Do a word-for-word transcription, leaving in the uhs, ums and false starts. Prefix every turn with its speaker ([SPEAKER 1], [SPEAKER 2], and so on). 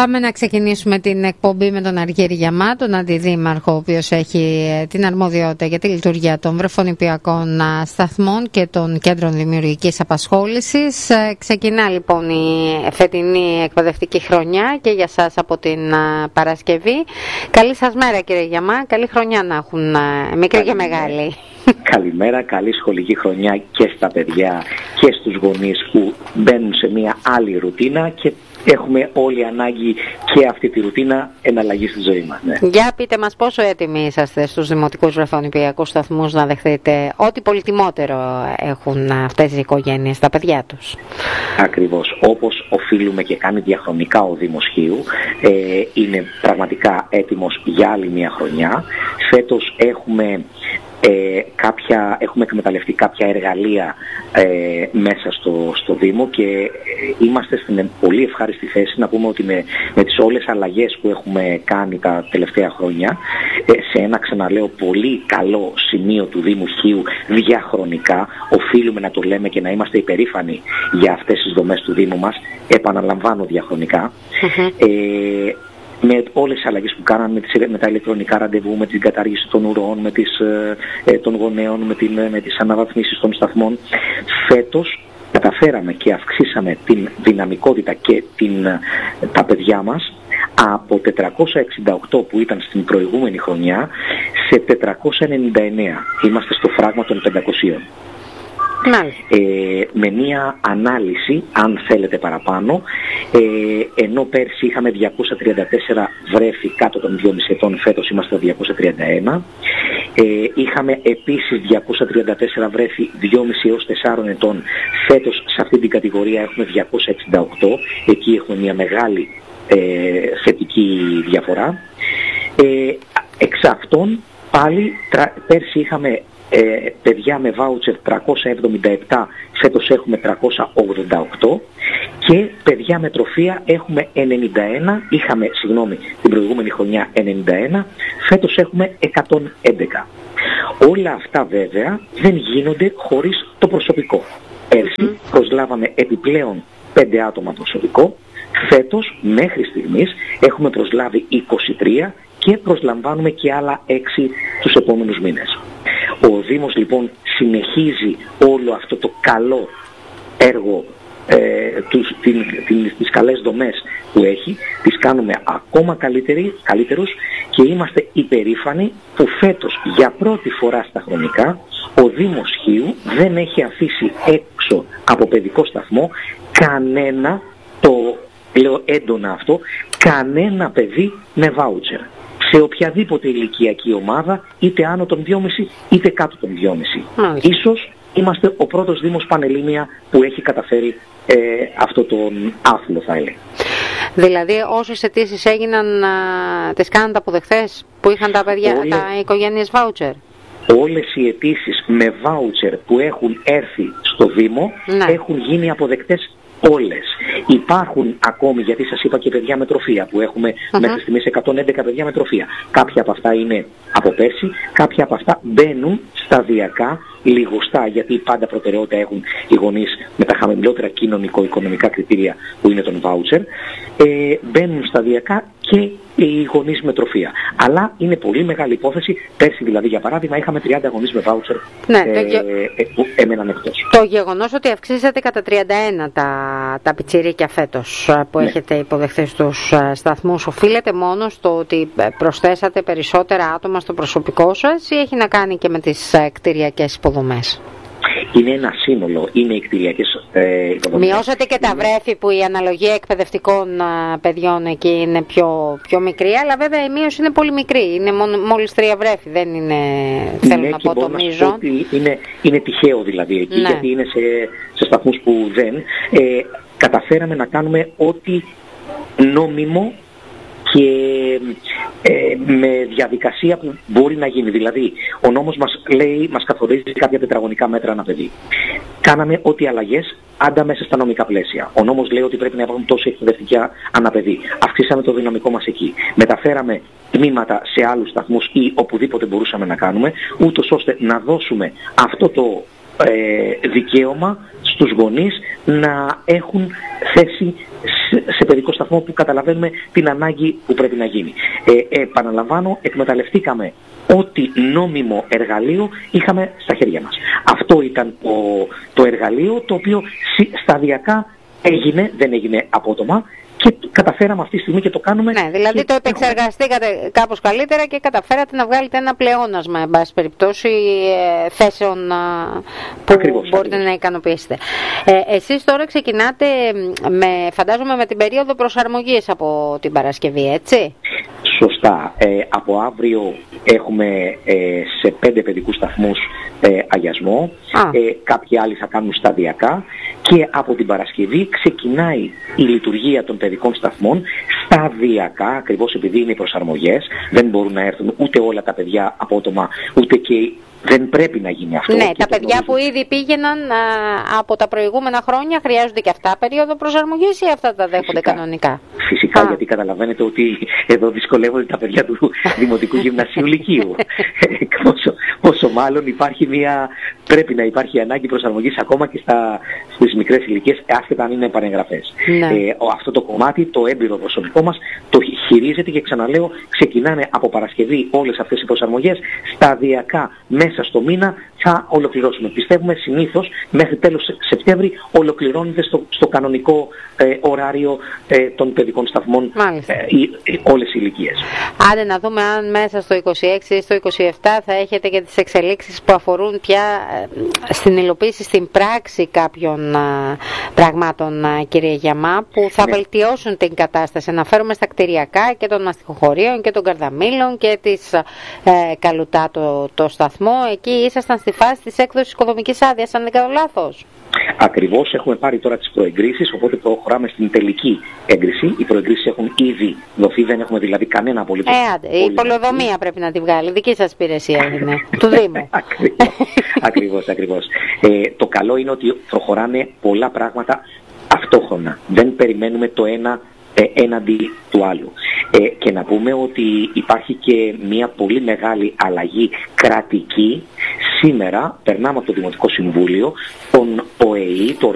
[SPEAKER 1] Πάμε να ξεκινήσουμε την εκπομπή με τον Αργύρη Γιαμά, τον αντιδήμαρχο, ο οποίος έχει την αρμοδιότητα για τη λειτουργία των βρεφονιπιακών σταθμών και των κέντρων δημιουργικής απασχόλησης. Ξεκινά λοιπόν η φετινή εκπαιδευτική χρονιά και για σας από την Παρασκευή. Καλή σας μέρα, κύριε Γιαμά, καλή χρονιά να έχουν μικροί και μεγάλοι.
[SPEAKER 2] Καλημέρα, καλή σχολική χρονιά και στα παιδιά και στους γονείς που μπαίνουν σε μια άλλη ρουτίνα και έχουμε όλοι ανάγκη και αυτή τη ρουτίνα εναλλαγή στη ζωή μας. Ναι.
[SPEAKER 1] Για πείτε μας πόσο έτοιμοι είσαστε στους δημοτικούς βρεφονιπιακούς σταθμούς να δεχτείτε ό,τι πολυτιμότερο έχουν αυτές οι οικογένειες, τα παιδιά τους.
[SPEAKER 2] Ακριβώς. Όπως οφείλουμε και κάνει διαχρονικά ο Δήμος Χίου, ε, είναι πραγματικά έτοιμος για άλλη μια χρονιά. Φέτος έχουμε... Ε, κάποια, έχουμε εκμεταλλευτεί κάποια εργαλεία ε, μέσα στο, στο Δήμο και ε, είμαστε στην πολύ ευχάριστη θέση να πούμε ότι με, με τις όλες αλλαγές που έχουμε κάνει τα τελευταία χρόνια ε, σε ένα, ξαναλέω, πολύ καλό σημείο του Δήμου Χίου διαχρονικά, οφείλουμε να το λέμε και να είμαστε υπερήφανοι για αυτές τις δομές του Δήμου μας, επαναλαμβάνω διαχρονικά. Mm-hmm. ε, με όλες τις αλλαγές που κάναμε, με, τις, με τα ηλεκτρονικά ραντεβού, με την κατάργηση των ουρών, με τις, ε, των γονέων, με, την, με τις αναβαθμίσεις των σταθμών. Φέτος καταφέραμε και αυξήσαμε την δυναμικότητα και την, τα παιδιά μας από τετρακόσια εξήντα οκτώ που ήταν στην προηγούμενη χρονιά σε τετρακόσια ενενήντα εννέα. Είμαστε στο φράγμα των πεντακοσίων. Ε, με μία ανάλυση, αν θέλετε παραπάνω, ε, ενώ πέρσι είχαμε διακόσια τριάντα τέσσερα βρέφη κάτω των δυόμισι ετών, φέτος είμαστε διακόσια τριάντα ένα. Ε, είχαμε επίσης διακόσια τριάντα τέσσερα βρέφη δυόμισι έως τεσσάρων ετών, φέτος σε αυτή την κατηγορία έχουμε διακόσια εξήντα οκτώ, εκεί έχουμε μια μεγάλη ε, θετική διαφορά. Ε, εξ αυτών πάλι τρα, πέρσι είχαμε Ε, παιδιά με βάουτσερ τριακόσια εβδομήντα επτά, φέτος έχουμε τριακόσια ογδόντα οκτώ και παιδιά με τροφεία έχουμε ενενήντα ένα, είχαμε συγγνώμη την προηγούμενη χρονιά ενενήντα ένα, φέτος έχουμε εκατόν έντεκα. Όλα αυτά βέβαια δεν γίνονται χωρίς το προσωπικό. Πέρσι προσλάβαμε επιπλέον πέντε άτομα προσωπικό, φέτος μέχρι στιγμής έχουμε προσλάβει είκοσι τρία και προσλαμβάνουμε και άλλα έξι τους επόμενους μήνες. Ο Δήμος λοιπόν συνεχίζει όλο αυτό το καλό έργο, ε, τους, την, την, τις καλές δομές που έχει, τις κάνουμε ακόμα καλύτεροι, καλύτερους και είμαστε υπερήφανοι που φέτος για πρώτη φορά στα χρονικά ο Δήμος Χίου δεν έχει αφήσει έξω από παιδικό σταθμό κανένα, το λέω έντονα αυτό, κανένα παιδί με βάουτσερ. Σε οποιαδήποτε ηλικιακή ομάδα, είτε άνω των δυόμισι είτε κάτω των δυόμισι. Mm. Ίσως είμαστε ο πρώτος Δήμος Πανελλήνια που έχει καταφέρει ε, αυτό τον άθλο, θα έλεγα.
[SPEAKER 1] Δηλαδή όσες αιτήσεις έγιναν, α, τις κάνατε αποδεχθές που είχαν τα παιδιά, Όλε... τα οικογένειες βάουτσερ?
[SPEAKER 2] Όλες οι αιτήσεις με βάουτσερ που έχουν έρθει στο Δήμο ναι. έχουν γίνει αποδεκτές. Όλες. Υπάρχουν ακόμη, γιατί σας είπα, και παιδιά με τροφεία που έχουμε uh-huh. μέχρι στιγμής εκατόν έντεκα παιδιά με τροφεία. Κάποια από αυτά είναι από πέρσι, κάποια από αυτά μπαίνουν σταδιακά, λιγοστά, γιατί πάντα προτεραιότητα έχουν οι γονείς με τα χαμηλότερα κοινωνικο-οικονομικά κριτήρια που είναι τον βάουτσερ, ε, μπαίνουν σταδιακά και οι γονείς με τροφεία. Αλλά είναι πολύ μεγάλη υπόθεση. Πέρσι δηλαδή για παράδειγμα είχαμε τριάντα γονείς με βάουτσερ ναι, ε, γε... ε, που έμεναν εκτός.
[SPEAKER 1] Το γεγονός ότι αυξήσατε κατά τριάντα ένα τα, τα πιτσιρίκια φέτος που ναι. έχετε υποδεχθεί στους σταθμούς, οφείλεται μόνο στο ότι προσθέσατε περισσότερα άτομα στο προσωπικό σας ή έχει να κάνει και με τις κτηριακές υποδομές?
[SPEAKER 2] Είναι ένα σύνολο, είναι οι κτηριακές ε, υποδομές.
[SPEAKER 1] Μειώσατε και τα βρέφη που η αναλογία εκπαιδευτικών α, παιδιών εκεί είναι πιο, πιο μικρή, αλλά βέβαια η μείωση είναι πολύ μικρή. Είναι μόνο, μόλις τρία βρέφη, δεν είναι, θέλω ναι, να πω το μείζω.
[SPEAKER 2] Είναι, είναι τυχαίο δηλαδή εκεί, ναι. γιατί είναι σε, σε σταθμούς που δεν. Ε, καταφέραμε να κάνουμε ό,τι νόμιμο και ε, με διαδικασία που μπορεί να γίνει. Δηλαδή, ο νόμος μας λέει, μας καθορίζει κάποια τετραγωνικά μέτρα ανά παιδί. Κάναμε ό,τι αλλαγές άντα μέσα στα νομικά πλαίσια. Ο νόμος λέει ότι πρέπει να υπάρχουν τόση εκπαιδευτικά ανά παιδί. Αυξήσαμε το δυναμικό μας εκεί. Μεταφέραμε τμήματα σε άλλους σταθμούς ή οπουδήποτε μπορούσαμε να κάνουμε, ούτως ώστε να δώσουμε αυτό το ε, δικαίωμα στους γονείς να έχουν θέση σε παιδικό σταθμό που καταλαβαίνουμε την ανάγκη που πρέπει να γίνει. Ε, επαναλαμβάνω, εκμεταλλευτήκαμε ό,τι νόμιμο εργαλείο είχαμε στα χέρια μας. Αυτό ήταν το, το εργαλείο το οποίο σταδιακά έγινε, δεν έγινε απότομα, και καταφέραμε αυτή τη στιγμή και το κάνουμε.
[SPEAKER 1] Ναι, δηλαδή το επεξεργαστήκατε έχουμε... κάπως καλύτερα και καταφέρατε να βγάλετε ένα πλεόνασμα, εν πάση περιπτώσει, θέσεων που ακριβώς, μπορείτε ακριβώς. να ικανοποιήσετε. Ε, εσείς τώρα ξεκινάτε, με, φαντάζομαι, με την περίοδο προσαρμογής από την Παρασκευή, έτσι?
[SPEAKER 2] Σωστά. Ε, από αύριο έχουμε ε, σε πέντε παιδικούς σταθμούς ε, αγιασμό. Ε, κάποιοι άλλοι θα κάνουν σταδιακά. Και από την Παρασκευή ξεκινάει η λειτουργία των παιδικών σταθμών σταδιακά, ακριβώς επειδή είναι οι προσαρμογές. Δεν μπορούν να έρθουν ούτε όλα τα παιδιά απότομα, ούτε και δεν πρέπει να γίνει αυτό.
[SPEAKER 1] Ναι, τα παιδιά που ήδη πήγαιναν α, από τα προηγούμενα χρόνια χρειάζονται και αυτά περίοδο προσαρμογής ή αυτά τα δέχονται φυσικά, κανονικά?
[SPEAKER 2] Φυσικά, α. γιατί καταλαβαίνετε ότι εδώ δυσκολεύονται τα παιδιά του Δημοτικού Γυμνασίου Λυκείου. πόσο, πόσο μάλλον υπάρχει μια, πρέπει να υπάρχει ανάγκη προσαρμογής ακόμα και στα, στις μικρές ηλικίες, άσχετα αν είναι επανεγγραφές. Ναι. Ε, αυτό το κομμάτι, το έμπειρο προσωπικό μας, το χειρίζεται και ξαναλέω, ξεκινάνε από Παρασκευή όλες αυτές οι προσαρμογές, σταδιακά μέσα στο μήνα θα ολοκληρώσουμε. Πιστεύουμε συνήθως μέχρι τέλος Σεπτέμβρη ολοκληρώνεται στο, στο κανονικό ε, ωράριο ε, των παιδικών σταθμών ε, ε, όλες οι ηλικίες.
[SPEAKER 1] Άντε να δούμε αν μέσα στο είκοσι έξι ή στο είκοσι επτά θα έχετε και τις εξελίξεις που αφορούν πια ε, στην υλοποίηση, στην πράξη κάποιων ε, πραγμάτων, ε, κύριε Γιαμά, που θα ναι. βελτιώσουν την κατάσταση. Αναφέρομαι στα κτηριακά και των μαστιχοχωρίων και των Καρδαμήλων και της ε, Καλουτά το, το σταθμό. Εκεί ήσασταν στη φάση της έκδοσης οικοδομικής άδειας, αν δεν κάνω λάθος.
[SPEAKER 2] Ακριβώς, έχουμε πάρει τώρα τις προεγκρίσεις, οπότε προχωράμε στην τελική έγκριση. Οι προεγκρίσεις έχουν ήδη δοθεί, δεν έχουμε δηλαδή κανένα απολύτως.
[SPEAKER 1] Ε, άντε, η πολεοδομία πρέπει να τη βγάλει, δική σας υπηρεσία είναι, του Δήμου.
[SPEAKER 2] Ακριβώς, ακριβώς. Ε, το καλό είναι ότι προχωράνε πολλά πράγματα αυτόχρονα. Δεν περιμένουμε το ένα ε, έναντι του άλλου. Ε, και να πούμε ότι υπάρχει και μια πολύ μεγάλη αλλαγή κρατική. Σήμερα περνάμε από το Δημοτικό Συμβούλιο, τον ΟΕΗ, το